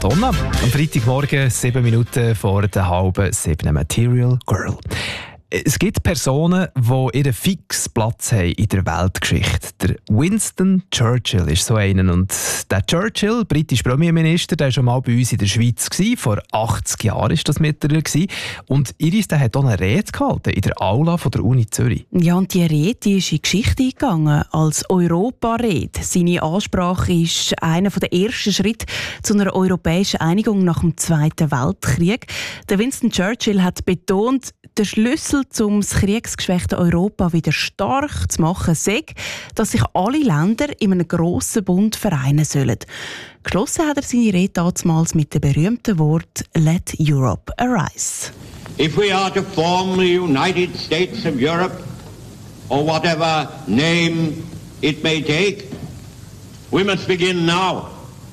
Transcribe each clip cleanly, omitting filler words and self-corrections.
Madonna. Am Freitagmorgen, 7 Minuten vor der halben 7, Material Girl. Es gibt Personen, die ihren fixen Platz haben in der Weltgeschichte. Der Winston Churchill ist so einer. Und der Churchill, britischer Premierminister, der war schon mal bei uns in der Schweiz. Vor 80 Jahren war das mit ihr. Und Iris, der hat auch eine Rede gehalten in der Aula von der Uni Zürich. Ja, und die Rede die ist in die Geschichte eingegangen als Europa-Rede. Seine Ansprache ist einer der ersten Schritte zu einer europäischen Einigung nach dem Zweiten Weltkrieg. Der Winston Churchill hat betont, der Schlüssel, um das kriegsgeschwächte Europa wieder stark zu machen, sei, dass sich alle Länder in einem grossen Bund vereinen sollen. Geschlossen hat er seine Rede damals mit dem berühmten Wort «Let Europe arise». If we are to form the United States of Europe, or whatever name it may take, we must begin now.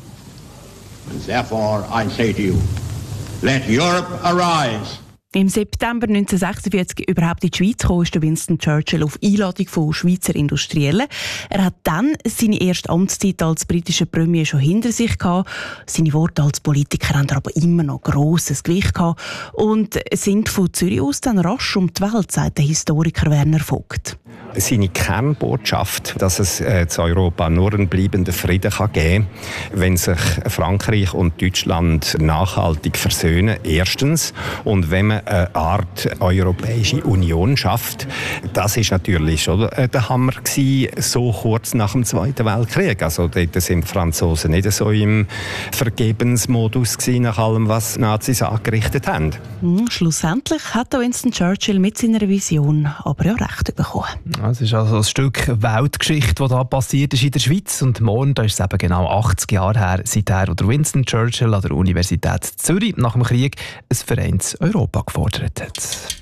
And therefore I say to you, let Europe arise. Im September 1946 überhaupt in die Schweiz kam, ist Winston Churchill auf Einladung von Schweizer Industriellen. Er hat dann seine erste Amtszeit als britischer Premier schon hinter sich gehabt. Seine Worte als Politiker haben aber immer noch grosses Gewicht gehabt und sind von Zürich aus dann rasch um die Welt, sagt der Historiker Werner Vogt. Seine Kernbotschaft, dass es zu Europa nur einen bleibenden Frieden geben kann, wenn sich Frankreich und Deutschland nachhaltig versöhnen, erstens. Und wenn man eine Art Europäische Union schafft, das ist natürlich schon der Hammer gewesen, so kurz nach dem Zweiten Weltkrieg. Also dort sind die Franzosen nicht so im Vergebensmodus gewesen, nach allem, was die Nazis angerichtet haben. Schlussendlich hat Winston Churchill mit seiner Vision aber ja recht bekommen. Es ist also ein Stück Weltgeschichte, das da passiert ist in der Schweiz. Und morgen, da ist es eben genau 80 Jahre her, seither, wo der Winston Churchill an der Universität Zürich nach dem Krieg ein Vereins Europa gefordert hat.